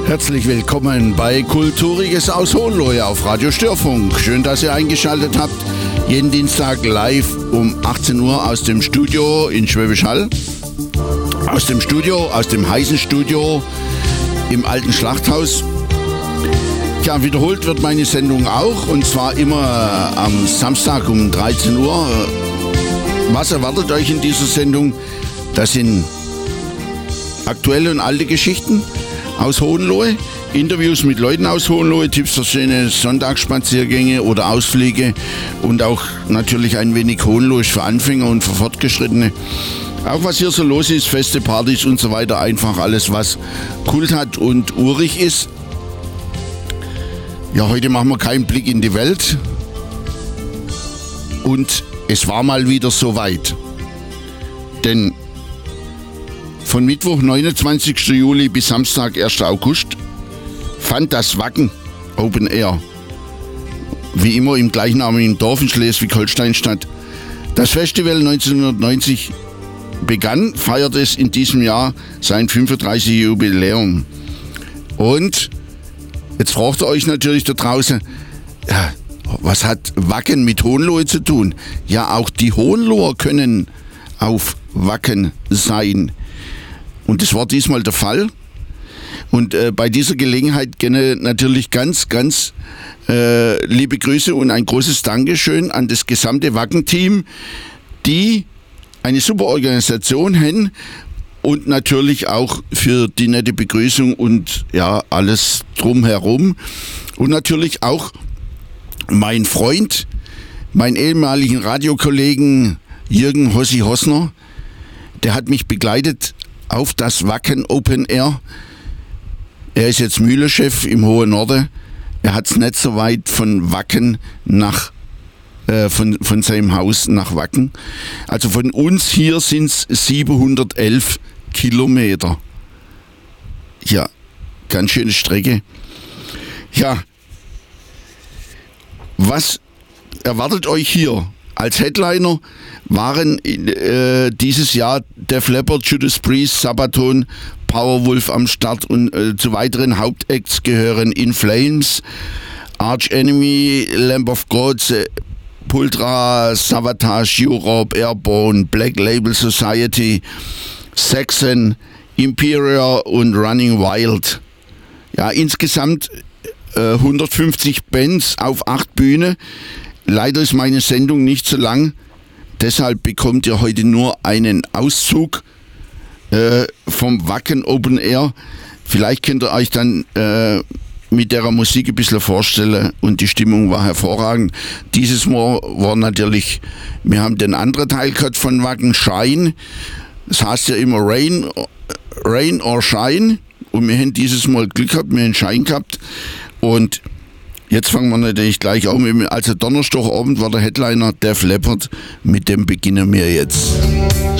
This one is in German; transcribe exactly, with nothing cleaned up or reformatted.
Herzlich willkommen bei Kulturiges aus Hohenlohe auf Radio Störfunk. Schön, dass ihr eingeschaltet habt. Jeden Dienstag live um achtzehn Uhr aus dem Studio in Schwäbisch Hall. Aus dem Studio, aus dem heißen Studio im alten Schlachthaus. Ja, wiederholt wird meine Sendung auch, und zwar immer am Samstag um dreizehn Uhr. Was erwartet euch in dieser Sendung? Das sind aktuelle und alte Geschichten aus Hohenlohe, Interviews mit Leuten aus Hohenlohe, Tipps für schöne Sonntagsspaziergänge oder Ausflüge und auch natürlich ein wenig Hohenlohisch für Anfänger und für Fortgeschrittene. Auch was hier so los ist, Feste, Partys und so weiter, einfach alles, was Kult hat und urig ist. Ja, heute machen wir keinen Blick in die Welt. Und es war mal wieder soweit. Denn von Mittwoch, neunundzwanzigsten Juli bis Samstag, ersten August, fand das Wacken Open Air, wie immer im gleichnamigen Dorf in Schleswig-Holstein statt. Das Festival neunzehnhundertneunzig begann, feiert es in diesem Jahr sein fünfunddreißigstes Jubiläum. Und jetzt fragt ihr euch natürlich da draußen, ja, was hat Wacken mit Hohenlohe zu tun? Ja, auch die Hohenloher können auf Wacken sein. Und das war diesmal der Fall. Und äh, bei dieser Gelegenheit gerne natürlich ganz, ganz äh, liebe Grüße und ein großes Dankeschön an das gesamte Wacken-Team, die eine super Organisation haben und natürlich auch für die nette Begrüßung und ja, alles drumherum. Und natürlich auch mein Freund, meinen ehemaligen Radiokollegen Jürgen Hossi Hossner, der hat mich begleitet auf das Wacken Open Air. Er ist jetzt Mühlechef im hohen Norden. Er hat es nicht so weit von Wacken nach, äh, von, von seinem Haus nach Wacken. Also von uns hier sind es siebenhundertelf Kilometer. Ja, ganz schöne Strecke. Ja, was erwartet euch hier? Als Headliner waren äh, dieses Jahr Def Leppard, Judas Priest, Sabaton, Powerwolf am Start, und äh, zu weiteren Hauptacts gehören In Flames, Arch Enemy, Lamb of God, Pultra, Savatage, Europe, Airborne, Black Label Society, Saxon, Imperial und Running Wild. Ja, insgesamt äh, hundertfünfzig Bands auf acht Bühnen. Leider ist meine Sendung nicht so lang, deshalb bekommt ihr heute nur einen Auszug äh, vom Wacken Open Air. Vielleicht könnt ihr euch dann äh, mit der Musik ein bisschen vorstellen, und die Stimmung war hervorragend. Dieses Mal war natürlich, wir haben den anderen Teil gehabt von Wacken, Shine. Das heißt ja immer Rain, Rain or Shine, und wir haben dieses Mal Glück gehabt, wir haben Shine gehabt. Und jetzt fangen wir natürlich gleich an. Also Donnerstagabend war der Headliner Def Leppard, mit dem beginnen wir jetzt.